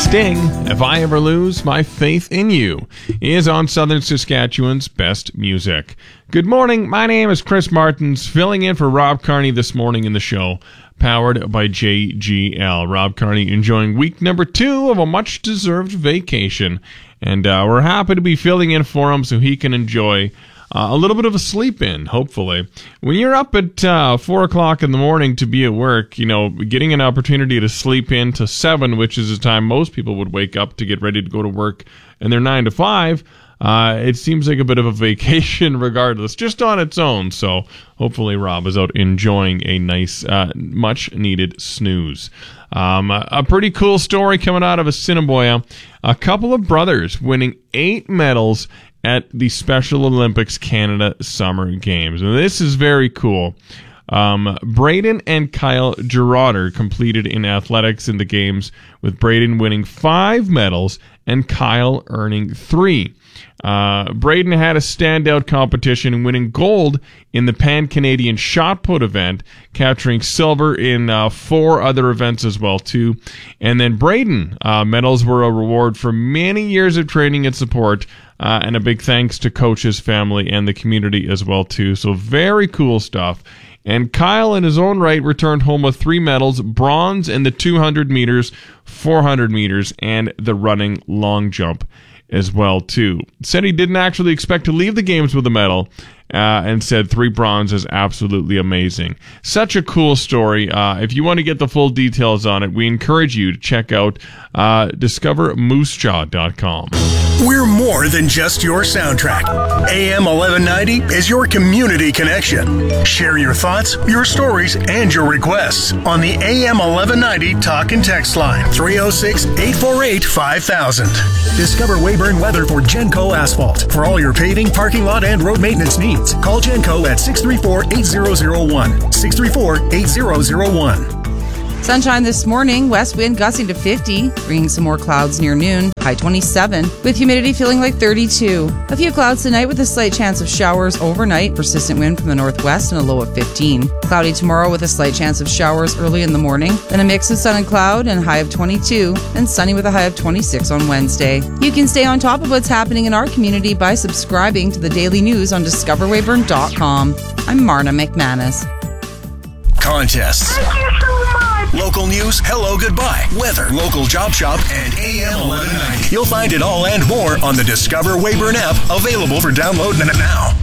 Sting, If I Ever Lose My Faith in You, is on Southern Saskatchewan's Best Music. Good morning, my name is Chris Martins, filling in for Rob Carney this morning in the show, powered by JGL. Rob Carney enjoying week number 2 of a much-deserved vacation, and we're happy to be filling in for him so he can enjoy a little bit of a sleep in, hopefully. When you're up at 4 o'clock in the morning to be at work, you know, getting an opportunity to sleep in to 7, which is the time most people would wake up to get ready to go to work, and they're 9 to 5, it seems like a bit of a vacation regardless, just on its own. So hopefully Rob is out enjoying a nice, much-needed snooze. A pretty cool story coming out of Assiniboia. A couple of brothers winning 8 medals at the Special Olympics Canada Summer Games. And this is very cool. Braden and Kyle Gerarder completed in athletics in the games, with Braden winning 5 medals and Kyle earning 3. Braden had a standout competition, winning gold in the Pan-Canadian shot put event, capturing silver in 4 other events as well too. And then Braden, medals were a reward for many years of training and support, and a big thanks to coaches, family, and the community as well too. So very cool stuff. And Kyle, in his own right, returned home with 3 medals: bronze in the 200 meters, 400 meters, and the running long jump as well too. Said he didn't actually expect to leave the games with a medal, and said 3 bronze is absolutely amazing. Such a cool story. If you want to get the full details on it, we encourage you to check out discovermoosejaw.com. We're more than just your soundtrack. AM 1190 is your community connection. Share your thoughts, your stories, and your requests on the AM 1190 talk and text line, 306-848-5000. Discover Weyburn Weather for Genco Asphalt. For all your paving, parking lot, and road maintenance needs, call Genco at 634-8001. 634-8001. Sunshine this morning, west wind gusting to 50, bringing some more clouds near noon, high 27, with humidity feeling like 32. A few clouds tonight with a slight chance of showers overnight, persistent wind from the northwest and a low of 15. Cloudy tomorrow with a slight chance of showers early in the morning, then a mix of sun and cloud and high of 22, and sunny with a high of 26 on Wednesday. You can stay on top of what's happening in our community by subscribing to the daily news on discoverweyburn.com. I'm Marna McManus. Contests. Thank you so much. Local news, hello, goodbye, weather, local job shop, and AM 1190. You'll find it all and more on the Discover Weyburn app, available for download now.